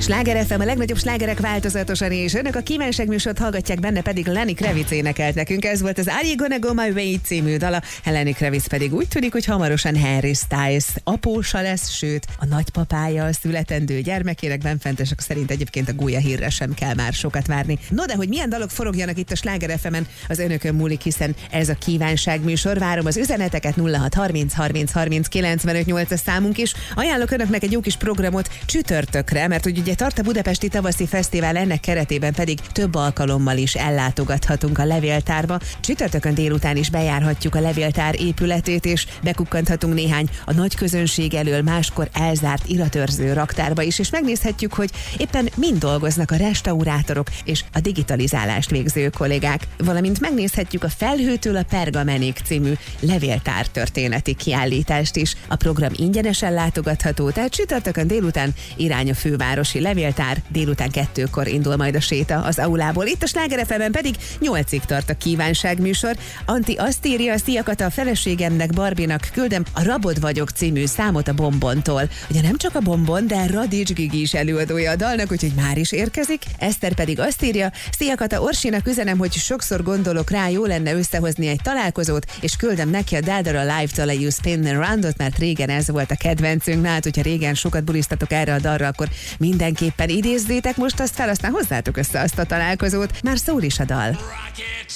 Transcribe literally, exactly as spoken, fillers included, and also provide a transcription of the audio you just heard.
Sláger ef em, a legnagyobb slágerek változatosan, és önök a kívánságműsort hallgatják, benne pedig Lenny Kravitz énekelt nekünk. Ez volt az Are You Gonna Go My Way című dala. Lenny Kravitz pedig úgy tűnik, hogy hamarosan Harry Styles apósa lesz, sőt a nagypapája a születendő gyermekének. Benfentesek szerint egyébként a gólya hírre sem kell már sokat várni. No, de hogy milyen dalok forogjanak itt a Sláger ef emen, az önökön múlik, hiszen ez a kívánságműsor. Várom az üzeneteket, nulla hat harminc harminc harminc kilencvenöt nyolc a számunk is. Ajánlok önöknek egy jó kis programot csütörtökre, mert hogy ugye tart a Budapesti Tavaszi Fesztivál, ennek keretében pedig több alkalommal is ellátogathatunk a levéltárba. Csütörtökön délután is bejárhatjuk a levéltár épületét, és bekukkanthatunk néhány a nagy közönség elől máskor elzárt iratőrző raktárba is, és megnézhetjük, hogy éppen mind dolgoznak a restaurátorok és a digitalizálást végző kollégák. Valamint megnézhetjük a Felhőtől a Pergamenig című levéltár történeti kiállítást is. A program ingyenesen látogatható, tehát csütörtökön délután irány a fővárosi levéltár, délután kettőkor indul majd a séta az aulából. Itt a Sláger ef emen pedig nyolcig tart a kívánságműsor. Anti azt írja, szia Kata, a feleségemnek, Barbinak küldem a Rabod vagyok című számot a Bombontól. Ugye nem csak a Bombon, de Radics Gigi is előadója a dalnak, úgyhogy már is érkezik. Eszter pedig azt írja, szia Kata, Orsinak üzenem, hogy sokszor gondolok rá, jó lenne összehozni egy találkozót, és küldem neki a Daldara Live-tól a You Spin Around-ot, mert régen ez volt a kedvencünk. Na hát, hogyha régen sokat bulisztatok erre a dalra, akkor mindenképpen idézzétek most azt fel, aztán hozzátok össze azt a találkozót. Már szól is a dal.